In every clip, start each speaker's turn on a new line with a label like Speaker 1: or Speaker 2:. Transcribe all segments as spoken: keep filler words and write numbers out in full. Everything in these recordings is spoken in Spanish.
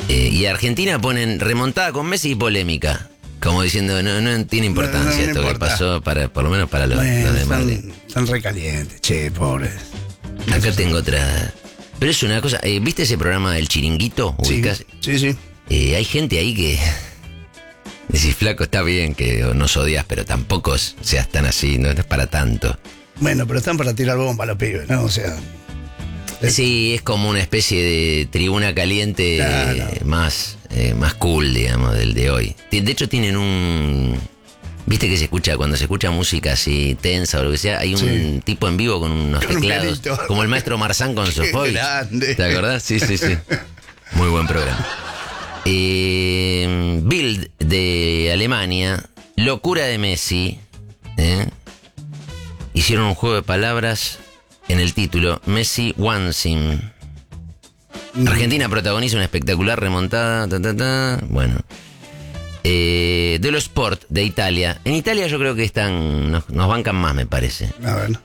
Speaker 1: Eh, y Argentina ponen remontada con Messi y polémica. Como diciendo, no, no tiene importancia
Speaker 2: No, no, no
Speaker 1: esto que
Speaker 2: importa.
Speaker 1: pasó, para, por lo menos para los,
Speaker 2: Bueno,
Speaker 1: los de Madrid.
Speaker 2: están, están recalientes, che, pobres.
Speaker 1: Acá tengo otra. Pero es una cosa, eh, ¿viste ese programa del Chiringuito?
Speaker 2: Sí,
Speaker 1: ¿Ubicás?
Speaker 2: sí, sí.
Speaker 1: Eh, hay gente ahí que... Decís, flaco, está bien que nos odias, pero tampoco seas tan así, no es para tanto.
Speaker 2: Bueno, pero están para tirar bomba a los pibes, ¿no? O sea... Es-
Speaker 1: Sí, es como una especie de tribuna caliente
Speaker 2: Claro.
Speaker 1: eh, más, eh, más cool, digamos, del de hoy. De hecho, tienen un... Viste que se escucha, cuando se escucha música así tensa o lo que sea, hay un
Speaker 2: Sí.
Speaker 1: tipo en vivo con unos
Speaker 2: Con un
Speaker 1: teclados,
Speaker 2: pianito.
Speaker 1: como el maestro Marzán con
Speaker 2: Qué
Speaker 1: Sofovich.
Speaker 2: grande.
Speaker 1: ¿Te acordás? Sí, sí, sí. Muy buen programa. Eh, Bild de Alemania, locura de Messi. ¿eh? Hicieron un juego de palabras en el título, Messi wants him. Argentina protagoniza una espectacular remontada. Ta, ta, ta. Bueno. Eh, de los Sport de Italia. En Italia yo creo que están nos, nos bancan más, me parece.
Speaker 2: A ver.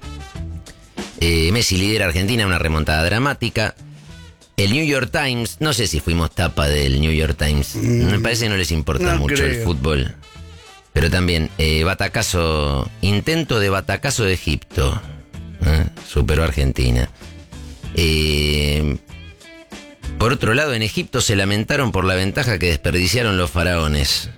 Speaker 1: Eh, Messi lidera a Argentina, una remontada dramática. El New York Times, no sé si fuimos tapa del New York Times.
Speaker 2: Mm,
Speaker 1: Me parece que no les importa
Speaker 2: no
Speaker 1: mucho el
Speaker 2: creo.
Speaker 1: fútbol. Pero también, eh, batacazo, intento de batacazo de Egipto. ¿eh? Superó a Argentina. Eh, por otro lado, en Egipto se lamentaron por la ventaja que desperdiciaron los faraones.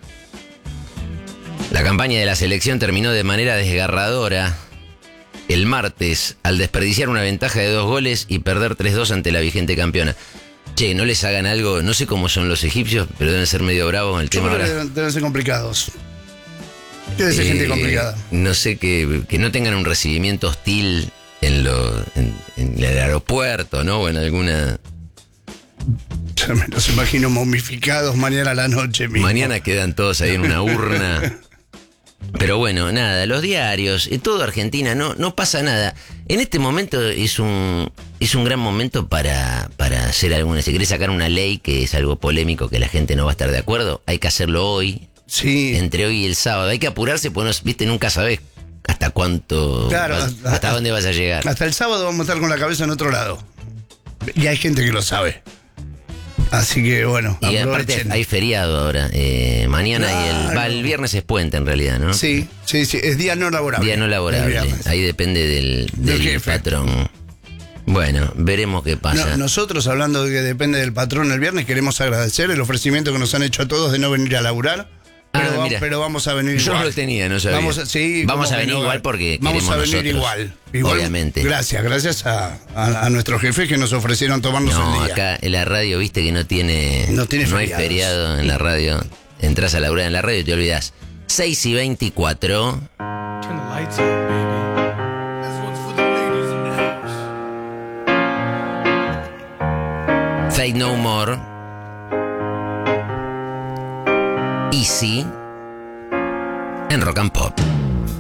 Speaker 1: La campaña de la selección terminó de manera desgarradora el martes al desperdiciar una ventaja de dos goles y perder tres dos ante la vigente campeona. Che, no les hagan algo, no sé cómo son los egipcios, pero deben ser medio bravos con el
Speaker 2: Yo
Speaker 1: tema
Speaker 2: creo que
Speaker 1: ahora.
Speaker 2: deben, deben ser complicados. Debe ser
Speaker 1: Eh,
Speaker 2: gente complicada.
Speaker 1: No sé, que, que no tengan un recibimiento hostil en, lo, en, en el aeropuerto, ¿no? O en alguna...
Speaker 2: Yo me los imagino momificados mañana a la noche mismo.
Speaker 1: Mañana quedan todos ahí en una urna. Pero bueno, nada, los diarios, y todo Argentina, no, no pasa nada. En este momento es un, es un gran momento para, para hacer alguna... Si querés sacar una ley que es algo polémico, que la gente no va a estar de acuerdo, hay que hacerlo hoy,
Speaker 2: Sí.
Speaker 1: entre hoy y el sábado. Hay que apurarse, pues no, viste, nunca sabés hasta cuánto,
Speaker 2: Claro,
Speaker 1: vas-
Speaker 2: hasta-
Speaker 1: hasta dónde vas a llegar.
Speaker 2: Hasta el sábado vamos a estar con la cabeza en otro lado. Y hay gente que lo sabe. Así que bueno,
Speaker 1: Y aparte
Speaker 2: aprovechen.
Speaker 1: hay feriado ahora, eh, mañana y el,
Speaker 2: Claro.
Speaker 1: va, el viernes es puente en realidad, ¿no?
Speaker 2: Sí, sí, sí, es día no laborable.
Speaker 1: Día no
Speaker 2: El
Speaker 1: laborable,
Speaker 2: viernes.
Speaker 1: ahí depende del,
Speaker 2: Del
Speaker 1: del
Speaker 2: jefe.
Speaker 1: patrón. Bueno, veremos qué pasa.
Speaker 2: No, nosotros, hablando de que depende del patrón el viernes, queremos agradecer el ofrecimiento que nos han hecho a todos de no venir a laburar. Pero,
Speaker 1: Ah,
Speaker 2: va-
Speaker 1: mira.
Speaker 2: pero vamos a venir
Speaker 1: Yo
Speaker 2: igual.
Speaker 1: no lo tenía, no sabía.
Speaker 2: Vamos a, sí,
Speaker 1: Vamos
Speaker 2: ¿cómo
Speaker 1: a
Speaker 2: que
Speaker 1: venir
Speaker 2: no?
Speaker 1: igual porque
Speaker 2: Vamos
Speaker 1: queremos
Speaker 2: a venir
Speaker 1: nosotros,
Speaker 2: igual. Igual,
Speaker 1: obviamente.
Speaker 2: Gracias, gracias a, a, a nuestros jefes que nos ofrecieron tomarnos
Speaker 1: No,
Speaker 2: el día.
Speaker 1: acá en la radio, viste que no tiene.
Speaker 2: No tiene
Speaker 1: hay
Speaker 2: feriados.
Speaker 1: feriado en la radio. Entras a laburar en la radio y te olvidas. seis y veinticuatro.
Speaker 3: Turn the lights on, baby. This one's for the ladies in the house.
Speaker 1: Fate No More. Easy. En Rock and Pop.